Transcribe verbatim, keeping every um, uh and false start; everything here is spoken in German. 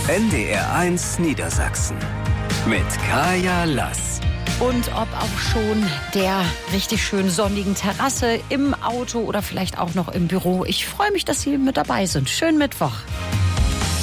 N D R eins Niedersachsen mit Kaya Lass. Und ob auch schon der richtig schön sonnigen Terrasse, im Auto oder vielleicht auch noch im Büro. Ich freue mich, dass Sie mit dabei sind. Schönen Mittwoch.